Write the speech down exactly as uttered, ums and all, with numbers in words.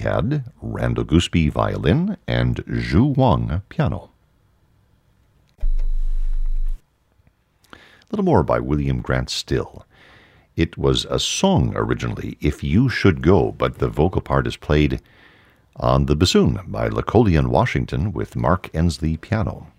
had Randall Gooseby violin and Zhu Wang piano. A little more by William Grant Still. It was a song originally, If You Should Go, but the vocal part is played on the bassoon by Lacolian Washington with Mark Ensley piano.